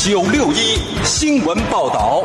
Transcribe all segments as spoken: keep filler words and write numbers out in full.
九六一新闻报道。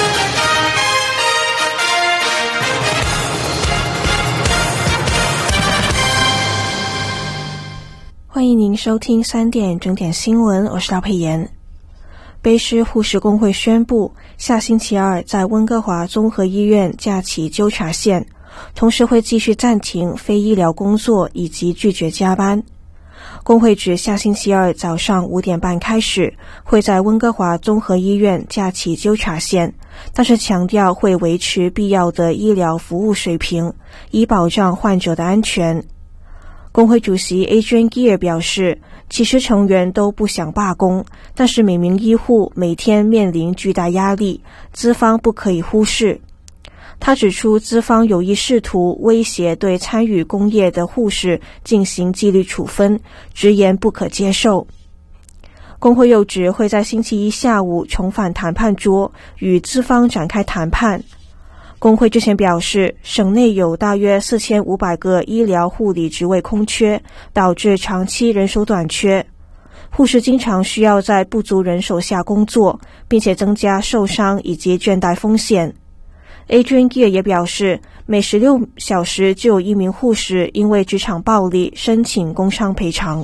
欢迎您收听三点整点新闻，我是廖佩妍。卑诗护士工会宣布，下星期二在温哥华综合医院架起纠察线，同时会继续暂停非医疗工作以及拒绝加班。工会指下星期二早上五点半开始，会在温哥华综合医院架起纠察线，但是强调会维持必要的医疗服务水平，以保障患者的安全。工会主席 Adrian Gear 表示，其实成员都不想罢工，但是每名医护每天面临巨大压力，资方不可以忽视。他指出，资方有意试图威胁对参与工业的护士进行纪律处分，直言不可接受。工会又指会在星期一下午重返谈判桌，与资方展开谈判。工会之前表示，省内有大约四千五百个医疗护理职位空缺，导致长期人手短缺。护士经常需要在不足人手下工作，并且增加受伤以及倦怠风险。Adrian Gear 也表示，每十六小时就有一名护士因为职场暴力申请工伤赔偿。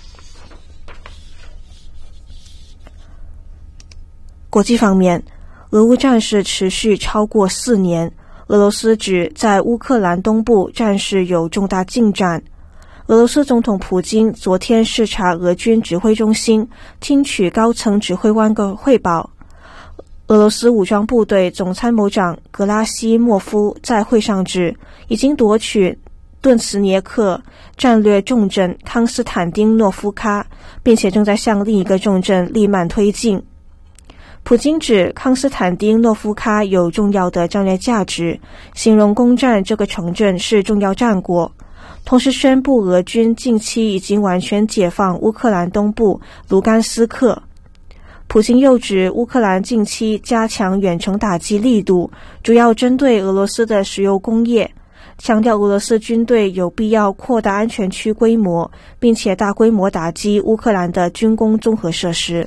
国际方面，俄乌战事持续超过四年，俄罗斯指在乌克兰东部战事有重大进展。俄罗斯总统普京昨天视察俄军指挥中心，听取高层指挥官的汇报。俄罗斯武装部队总参谋长格拉西莫夫在会上指，已经夺取顿茨涅克战略重镇康斯坦丁诺夫卡，并且正在向另一个重镇利曼推进。普京指康斯坦丁诺夫卡有重要的战略价值，形容攻占这个城镇是重要战果，同时宣布俄军近期已经完全解放乌克兰东部卢甘斯克。普京又指乌克兰近期加强远程打击力度，主要针对俄罗斯的石油工业，强调俄罗斯军队有必要扩大安全区规模，并且大规模打击乌克兰的军工综合设施。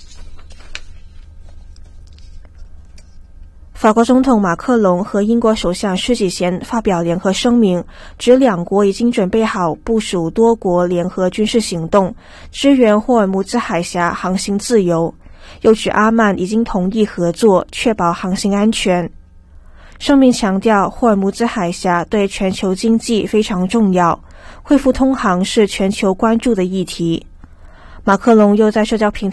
法国总统马克龙和英国首相施纪贤发表联合声明，指两国已经准备好部署多国联合军事行动，支援霍尔木兹海峡航行自由，又指阿曼已经同意合作，确保航行安全。声明强调，霍尔木兹海峡对全球经济非常重要，恢复通航是全球关注的议题。马克龙又在社交平